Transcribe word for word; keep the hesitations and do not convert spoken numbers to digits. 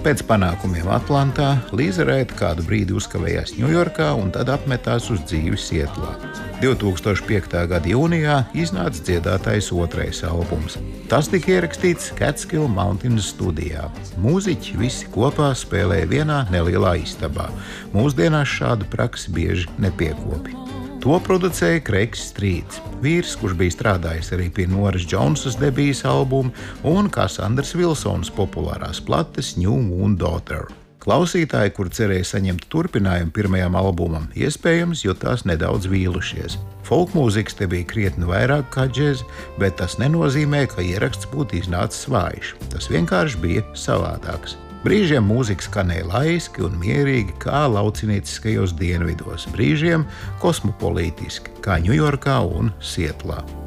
Pēc panākumiem Atlantā Līza Raita kādu brīdi uzkavējās Ņujorkā un tad apmetās uz dzīvi Sietlā. divtūkstoš piektā gada jūnijā iznāca dziedātājs otrais albums. Tas tika ierakstīts Catskill Mountains studijā. Mūziķi visi kopā spēlēja vienā nelielā istabā. Mūsdienās šādu praksi bieži nepiekopja. To producēja Kreigs Strīds, vīrs, kurš bija strādājis arī pie Noras Džonsas debijas albuma un Kasandras Vilsonas populārās plates New Moon Daughter. Klausītāji, kur cerēja saņemt turpinājumu pirmajam albumam, iespējams jutās nedaudz vīlušies. Folkmūzikas te bija krietni vairāk kā džez, bet tas nenozīmē, ka ieraksts būtu iznācis vājš. Tas vienkārši bija savādāks. Brīžiem mūzika skanēja laiski un mierīgi, kā laucinieciskajos dienvidos, brīžiem kosmopolītiski, kā Ņujorkā un Sietlā.